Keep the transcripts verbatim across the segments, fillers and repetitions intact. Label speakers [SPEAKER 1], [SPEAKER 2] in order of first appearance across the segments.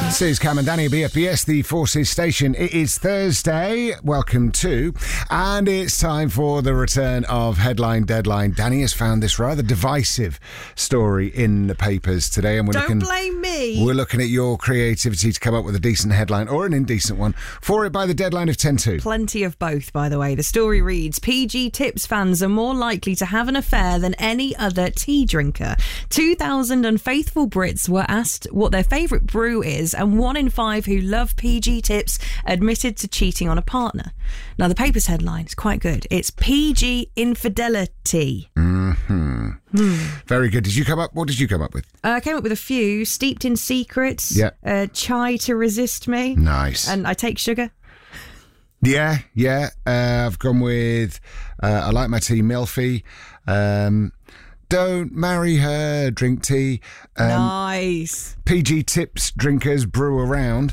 [SPEAKER 1] This is Cam and Danny, B F B S, the Forces Station. It is Thursday. Welcome to, and it's time for the return of Headline Deadline. Danny has found this rather divisive story in the papers today, and we're
[SPEAKER 2] Don't
[SPEAKER 1] looking.
[SPEAKER 2] blame me.
[SPEAKER 1] We're looking at your creativity to come up with a decent headline or an indecent one for it by the deadline of ten two.
[SPEAKER 2] Plenty of both, by the way. The story reads: P G Tips fans are more likely to have an affair than any other tea drinker. two thousand unfaithful Brits were asked what their favourite brew is, and one in five who love P G Tips admitted to cheating on a partner. Now, the paper's headline is quite good. It's P G infidelity.
[SPEAKER 1] Mm-hmm.
[SPEAKER 2] Hmm.
[SPEAKER 1] Very good. Did you come up? What did you come up with?
[SPEAKER 2] Uh, I came up with a few. Steeped in secrets.
[SPEAKER 1] Yeah.
[SPEAKER 2] Uh, chai to resist me.
[SPEAKER 1] Nice.
[SPEAKER 2] And I take sugar.
[SPEAKER 1] Yeah, yeah. Uh, I've gone with uh, I like my tea milfy. Um, don't marry her, drink tea. Um,
[SPEAKER 2] Nice.
[SPEAKER 1] P G Tips drinkers brew around.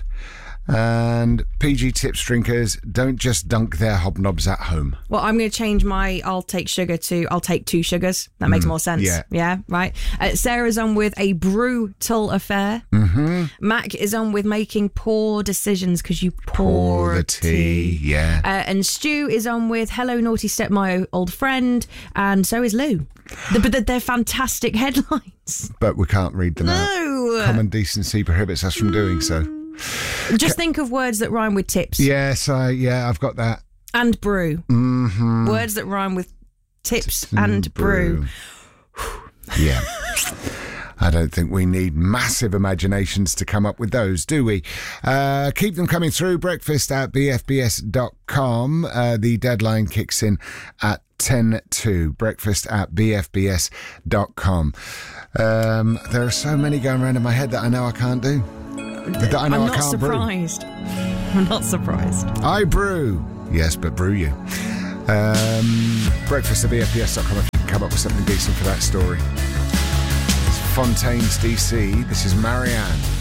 [SPEAKER 1] And P G Tips drinkers don't just dunk their hobnobs at home.
[SPEAKER 2] Well, I'm going to change my I'll take sugar to I'll take two sugars. That makes
[SPEAKER 1] Mm,
[SPEAKER 2] more sense.
[SPEAKER 1] yeah.
[SPEAKER 2] Yeah, right. Uh, Sarah's on with a brutal affair.
[SPEAKER 1] Mm-hmm.
[SPEAKER 2] Mac is on with making poor decisions because you pour,
[SPEAKER 1] Pour the tea, yeah.
[SPEAKER 2] Uh, and Stu is on with hello, naughty step, my old friend. And so is Lou. The, but they're fantastic headlines.
[SPEAKER 1] But we can't read them out.
[SPEAKER 2] No.
[SPEAKER 1] Common decency prohibits us from doing so.
[SPEAKER 2] Just think of words that rhyme with tips.
[SPEAKER 1] Yes, I, yeah, I've got that.
[SPEAKER 2] And brew.
[SPEAKER 1] Mm-hmm.
[SPEAKER 2] Words that rhyme with tips and brew.
[SPEAKER 1] Yeah. I don't think we need massive imaginations to come up with those, do we? Uh, keep them coming through. Breakfast at b f b s dot com. Uh, the deadline kicks in at ten two. Breakfast at b f b s dot com. Um, there are so many going around in my head that I know I can't do. That I know
[SPEAKER 2] I'm
[SPEAKER 1] I
[SPEAKER 2] not
[SPEAKER 1] can't
[SPEAKER 2] surprised. I'm not surprised.
[SPEAKER 1] brew. I brew. Yes, but brew you. Um, breakfast at b f b s dot com if you can come up with something decent for that story. It's Fontaines, D C. This is Marianne.